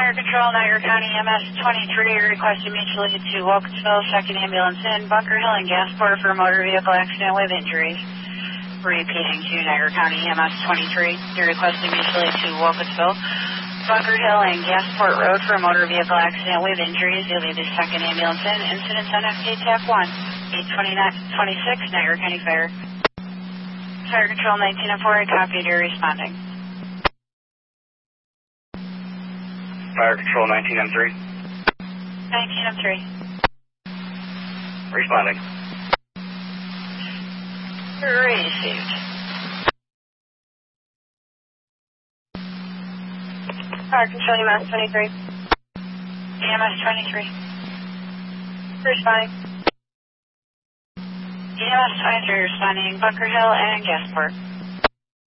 Fire Control, Niagara County EMS 23, requesting mutually to Wilkesville, second ambulance in, Bunker Hill and Gasport for a motor vehicle accident with injuries. Repeating to Niagara County EMS 23, you're requesting mutually to Wilkesville, Bunker Hill and Gasport Road for a motor vehicle accident with injuries. You'll be the second ambulance in, incidents on FK TAP 1, 829-26, Niagara County Fire. Fire Control 1904, I copied, you're responding. Fire Control 19M3. 1903. Responding. Received. Fire Control EMS 23. EMS 23. Responding. EMS 23 responding, Bunker Hill and Gasport.